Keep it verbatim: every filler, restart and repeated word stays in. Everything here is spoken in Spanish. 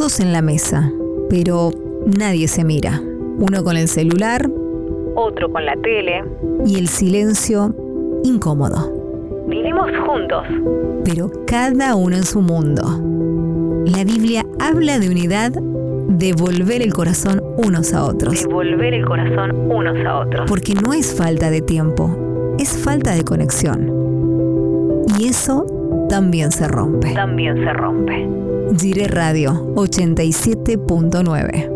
todos en la mesa, pero nadie se mira. Uno con el celular, otro con la tele. Y el silencio incómodo. Vivimos juntos, pero cada uno en su mundo. La Biblia habla de unidad, de volver el corazón unos a otros. De volver el corazón unos a otros. Porque no es falta de tiempo, es falta de conexión. Y eso también se rompe. También se rompe. Gire Radio ochenta y siete punto nueve.